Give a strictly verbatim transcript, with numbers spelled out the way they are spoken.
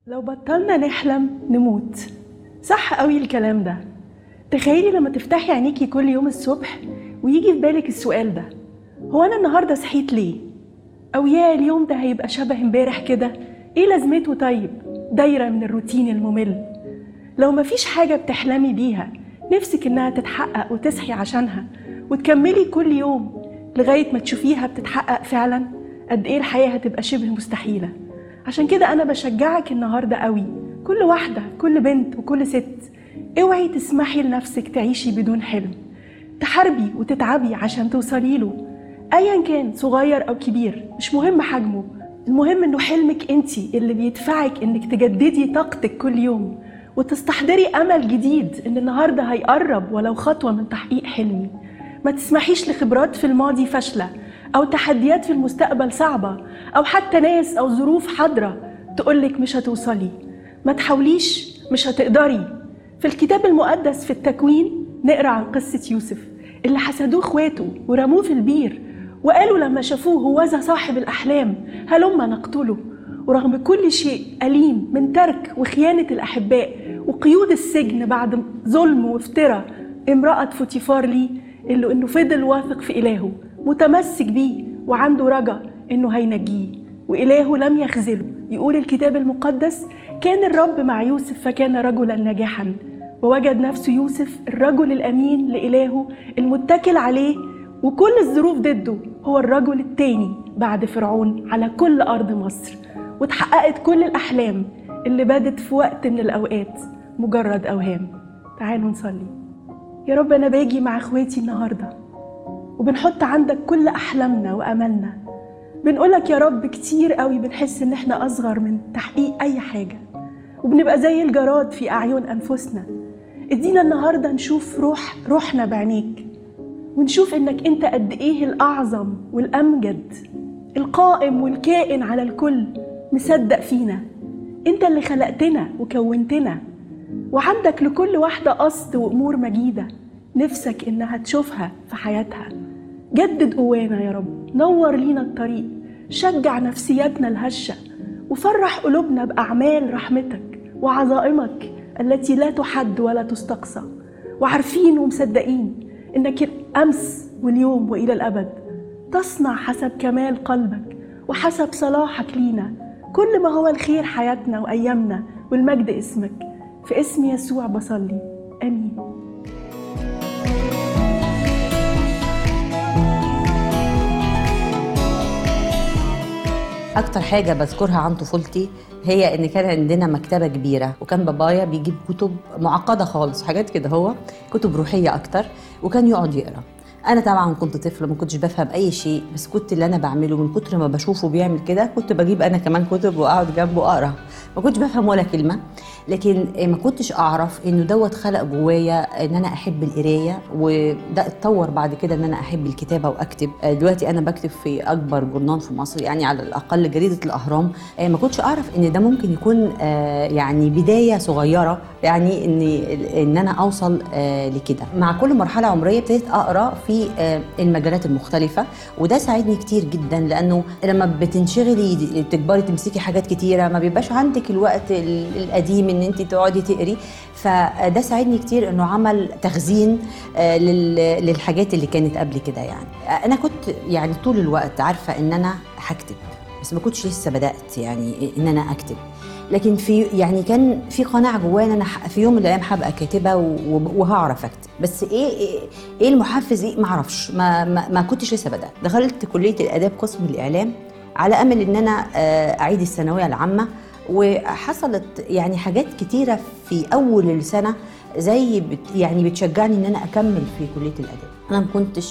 لو بطلنا نحلم نموت. صح قوي الكلام ده. تخيلي لما تفتحي عينيكي كل يوم الصبح ويجي في بالك السؤال ده: هو أنا النهاردة صحيت ليه؟ أو يا اليوم ده هيبقى شبه امبارح كده، إيه لازمته؟ طيب دايرة من الروتين الممل. لو مفيش حاجة بتحلمي بيها نفسك إنها تتحقق وتصحي عشانها وتكملي كل يوم لغاية ما تشوفيها بتتحقق فعلا، قد إيه الحياة هتبقى شبه مستحيلة. عشان كده أنا بشجعك النهاردة قوي، كل واحدة، كل بنت وكل ست، اوعي تسمحي لنفسك تعيشي بدون حلم. تحاربي وتتعبي عشان توصلي له، أيا كان صغير أو كبير، مش مهم حجمه، المهم إنه حلمك انتي اللي بيدفعك إنك تجددي طاقتك كل يوم وتستحضري أمل جديد إن النهاردة هيقرب ولو خطوة من تحقيق حلمي. ما تسمحيش لخبرات في الماضي فاشلة أو تحديات في المستقبل صعبة أو حتى ناس أو ظروف حاضرة تقولك مش هتوصلي. ما تحاوليش، مش هتقدري. في الكتاب المقدس في التكوين نقرأ عن قصة يوسف اللي حسدوه اخواته ورموه في البير، وقالوا لما شافوه هوذا صاحب الأحلام هلما نقتله. ورغم كل شيء أليم من ترك وخيانة الأحباء وقيود السجن بعد ظلم وافتراء امرأة فوتيفار ليه، إلا إنه فضل واثق في إلهه متمسك بيه وعنده رجاء إنه هينجيه وإلهه لم يخذله. يقول الكتاب المقدس: كان الرب مع يوسف فكان رجلا ناجحا، ووجد نفسه يوسف الرجل الأمين لإلهه المتكل عليه، وكل الظروف ضده هو الرجل التاني بعد فرعون على كل أرض مصر. وتحققت كل الأحلام اللي بدت في وقت من الأوقات مجرد أوهام. تعالوا نصلي. يا رب أنا باجي مع أخواتي النهاردة وبنحط عندك كل أحلامنا وأملنا. بنقولك يا رب كتير قوي بنحس إن إحنا أصغر من تحقيق أي حاجة، وبنبقى زي الجراد في أعين أنفسنا. ادينا النهاردة نشوف روح روحنا بعينيك، ونشوف إنك أنت قد إيه الأعظم والأمجد، القائم والكائن على الكل، مصدق فينا. أنت اللي خلقتنا وكونتنا، وعندك لكل واحدة قصد وأمور مجيدة نفسك إنها تشوفها في حياتها. جدد قوانا يا رب، نور لينا الطريق، شجع نفسياتنا الهشة، وفرح قلوبنا بأعمال رحمتك وعظائمك التي لا تحد ولا تستقصى. وعارفين ومصدقين إنك الأمس واليوم وإلى الأبد تصنع حسب كمال قلبك وحسب صلاحك لينا كل ما هو الخير حياتنا وأيامنا، والمجد اسمك. في اسم يسوع بصلي، آمين. أكتر حاجة بذكرها عن طفولتي هي إن كان عندنا مكتبة كبيرة، وكان بابايا بيجيب كتب معقدة خالص، حاجات كده، هو كتب روحية أكتر، وكان يقعد يقرأ. أنا طبعاً كنت طفلة ما كنتش بفهم أي شيء، بس كنت اللي أنا بعمله من كتر ما بشوفه بيعمل كده كنت بجيب أنا كمان كتب وأقعد جنبه أقرأ. ما كنتش بفهم ولا كلمة، لكن ما كنتش أعرف إنه دوت خلق جوايا إن أنا أحب القراية، وده اتطور بعد كده إن أنا أحب الكتابة وأكتب. دلوقتي أنا بكتب في أكبر جورنال في مصر، يعني على الأقل جريدة الأهرام. ما كنتش أعرف إن ده ممكن يكون يعني بداية صغيرة، يعني إن إن أنا أوصل لكده. مع كل مرحلة عمرية ابتديت أقرأ في المجالات المختلفة، وده ساعدني كتير جدا، لأنه لما بتنشغلي تكبري تمسكي حاجات كتيرة ما بيبقاش عندك الوقت القديم ان انت تقعدي تقري. فده ساعدني كتير انه عمل تخزين للحاجات اللي كانت قبل كده. يعني انا كنت يعني طول الوقت عارفة ان انا هكتب، بس ما كنتش لسه بدأت يعني ان انا اكتب، لكن في يعني كان في قناعة جوايا ان انا في يوم من الايام هبقى كاتبة وهعرف اكتب. بس ايه ايه, إيه المحفز؟ ايه ما اعرفش، ما, ما ما كنتش لسه بدأت. دخلت كلية الآداب قسم الإعلام على امل ان انا اعيد الثانوية العامة، وحصلت يعني حاجات كتيرة في أول السنة زي بت يعني بتشجعني إن أنا أكمل في كلية الآداب. أنا ما كنتش